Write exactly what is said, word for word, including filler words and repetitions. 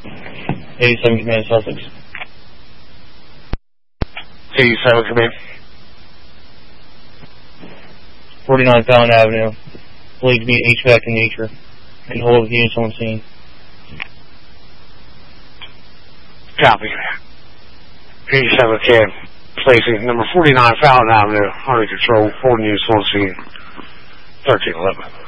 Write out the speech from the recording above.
eighty-seven Command Sussex. eighty-seven Command. forty-nine Fallon Avenue. Believed to be H V A C in nature. And hold of units on scene. Copy. eighty-seven Command. Placing number forty-nine Fallon Avenue under control. Four units on scene. thirteen eleven.